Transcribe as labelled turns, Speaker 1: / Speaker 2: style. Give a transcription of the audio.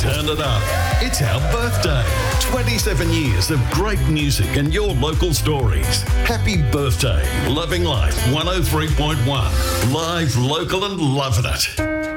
Speaker 1: Turn it up. It's our birthday. 27 years of great music and your local stories. Happy birthday. Loving Life 103.1. Live, local and loving it.